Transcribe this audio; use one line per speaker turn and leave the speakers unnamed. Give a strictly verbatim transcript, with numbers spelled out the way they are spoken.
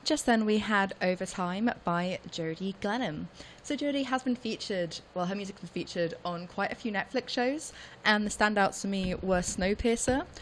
Just then we had Overtime by Jodie Glenham. So Jodie has been featured, well, her music has been featured on quite a few Netflix shows, and the standouts for me were Snowpiercer,